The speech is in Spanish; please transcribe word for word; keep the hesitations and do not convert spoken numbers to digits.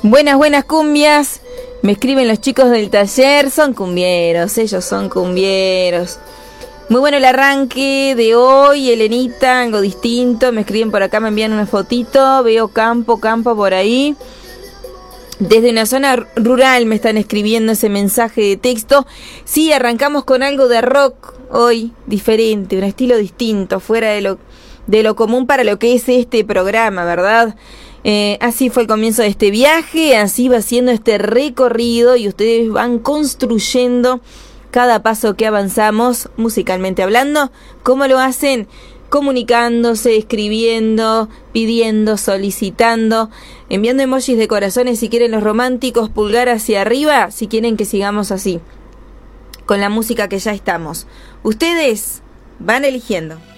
Buenas, buenas cumbias. Me escriben los chicos del taller. Son cumbieros, ellos son cumbieros. Muy bueno el arranque de hoy, Elenita, algo distinto. Me escriben por acá, me envían una fotito. Veo campo, campo por ahí. Desde una zona rural me están escribiendo ese mensaje de texto. Sí, arrancamos con algo de rock hoy, diferente, un estilo distinto, fuera de lo, de lo común para lo que es este programa, ¿verdad? Eh, así fue el comienzo de este viaje, así va siendo este recorrido y ustedes van construyendo cada paso que avanzamos, musicalmente hablando. ¿Cómo lo hacen? Comunicándose, escribiendo, pidiendo, solicitando, enviando emojis de corazones si quieren los románticos, pulgar hacia arriba si quieren que sigamos así, con la música que ya estamos. Ustedes van eligiendo.